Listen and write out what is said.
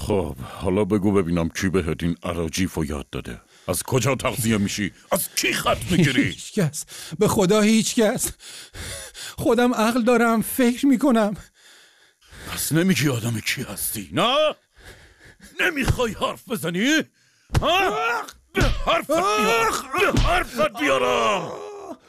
خب حالا بگو ببینم کی بهت این اراجیف رو یاد داده؟ از کجا تغذیه میشی؟ از کی خط میگیری؟ هیچ کس، به خدا هیچ کس. خودم عقل دارم، فکر میکنم. پس نمیگی آدم کی هستی؟ نه؟ نمیخوای حرف بزنی؟ حرفت بیارم.